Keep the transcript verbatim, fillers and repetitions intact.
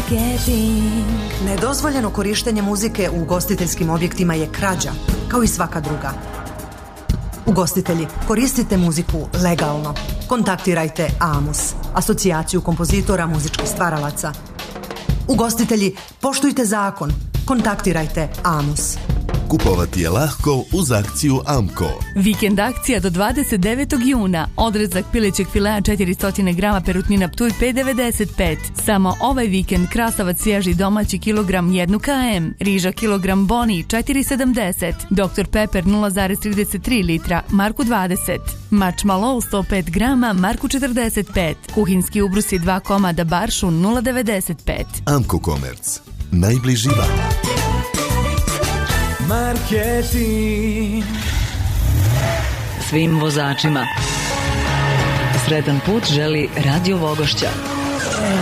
Marketing. Nedozvoljeno korištenje muzike u ugostiteljskim objektima je krađa, kao i svaka druga. Ugostitelji, koristite muziku legalno. Kontaktirajte AMUS, Asocijaciju kompozitora muzičkih stvaralaca. Ugostitelji, poštujte zakon. Kontaktirajte AMUS. Kupovati je lahko uz akciju AMCO. Vikend akcija do dvadeset devetog juna. Odrezak pilećeg filea četiristo grama, perutnina Ptuj pet devedeset pet. Samo ovaj vikend krasavac svježi domaći kilogram jedan kilogram, riža kilogram Boni četiri sedamdeset, doktor Pepper nula zarez trideset tri litra, marku dvadeset. Mač Malo sto pet grama, marku četrdeset pet. Kuhinski ubrusi dva komada Baršun nula devedeset pet. AMCO Komerc. Najbliži vam. Marketing. Svim vozačima sretan put želi Radio Vogošća.